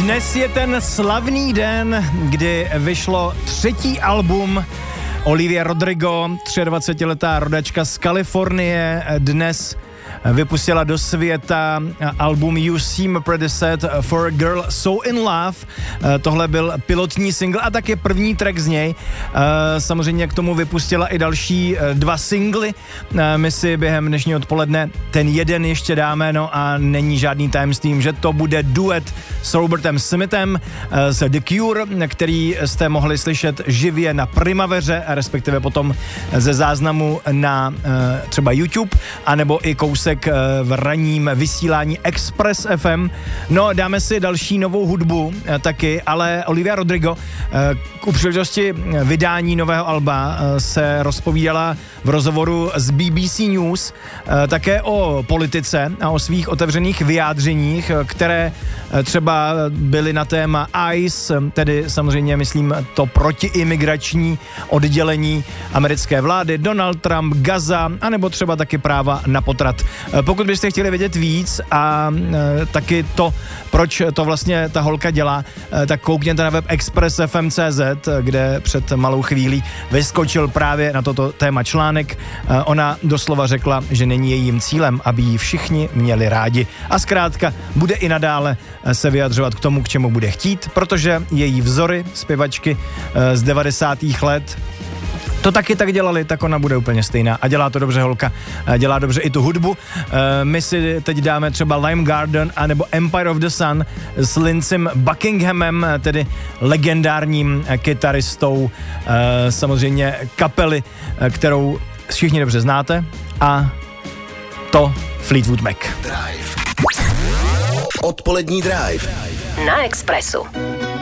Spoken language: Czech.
Dnes je ten slavný den, kdy vyšlo 3. album Olivia Rodrigo, 23letá rodačka z Kalifornie, dnes vypustila do světa album You Seem Pretty Sad for a Girl So in Love. Tohle byl pilotní single a také první track z něj. Samozřejmě k tomu vypustila i další 2 singly. My si během dnešního odpoledne ten jeden ještě dáme, no a není žádný tajemstvím, že to bude duet s Robertem Smithem z The Cure, který jste mohli slyšet živě na Primaveře, respektive potom ze záznamu na třeba YouTube, anebo i kousek v ranním vysílání Express FM. No, dáme si další novou hudbu taky, ale Olivia Rodrigo u příležitosti vydání nového alba se rozpovídala v rozhovoru s BBC News také o politice a o svých otevřených vyjádřeních, které třeba byly na téma ICE, tedy samozřejmě myslím to protiimigrační oddělení americké vlády, Donald Trump, Gaza, anebo třeba taky práva na potrat. Pokud byste chtěli vědět víc a taky to, proč to vlastně ta holka dělá, tak koukněte na web expressfm.cz, kde před malou chvílí vyskočil právě na toto téma článek. Ona doslova řekla, že není jejím cílem, aby ji všichni měli rádi a zkrátka bude i nadále se vyjadřovat k tomu, k čemu bude chtít, protože její vzory zpěvačky z 90. let to taky tak dělali, tak ona bude úplně stejná. A dělá to dobře holka, dělá dobře i tu hudbu. My si teď dáme třeba Lime Garden anebo Empire of the Sun s Lindsem Buckinghamem, tedy legendárním kytaristou samozřejmě kapely, kterou všichni dobře znáte, a to Fleetwood Mac. Drive. Odpolední Drive. Na Expressu.